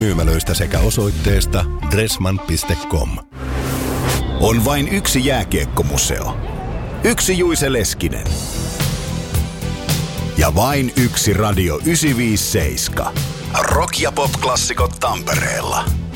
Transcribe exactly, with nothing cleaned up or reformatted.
myymälöistä sekä osoitteesta dressman piste com. On vain yksi jääkiekkomuseo. Yksi Juise Leskinen. Ja vain yksi Radio yhdeksänsataaviisikymmentäseitsemän. Rock- ja pop-klassikot Tampereella.